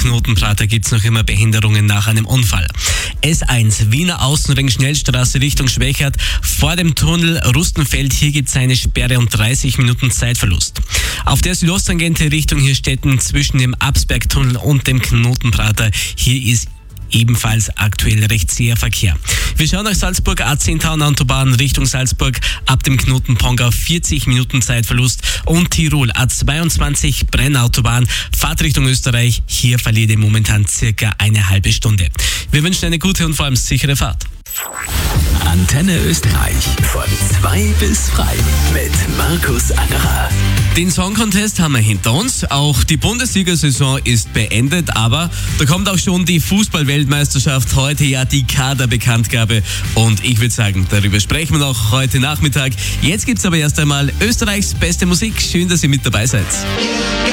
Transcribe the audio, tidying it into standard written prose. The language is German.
Knotenprater gibt es noch immer Behinderungen nach einem Unfall. S1 Wiener Außenring Schnellstraße Richtung Schwächert vor dem Tunnel Rustenfeld. Hier gibt es eine Sperre und 30 Minuten Zeitverlust. Auf der Südosttangente Richtung Hirstetten zwischen dem Absbergtunnel und dem Knotenprater. Hier ist ebenfalls aktuell recht zäher Verkehr. Wir schauen nach Salzburg, A10 Autobahn Richtung Salzburg, ab dem Knoten Pongau 40 Minuten Zeitverlust und Tirol, A22 Brennautobahn, Fahrt Richtung Österreich, hier verliert ihr momentan circa eine halbe Stunde. Wir wünschen eine gute und vor allem sichere Fahrt. Antenne Österreich von 2 bis frei mit Markus Angerer. Den Song Contest haben wir hinter uns. Auch die Bundesliga-Saison ist beendet, aber da kommt auch schon die Fußball-Weltmeisterschaft. Heute ja die Kaderbekanntgabe. Und ich würde sagen, darüber sprechen wir noch heute Nachmittag. Jetzt gibt's aber erst einmal Österreichs beste Musik. Schön, dass ihr mit dabei seid.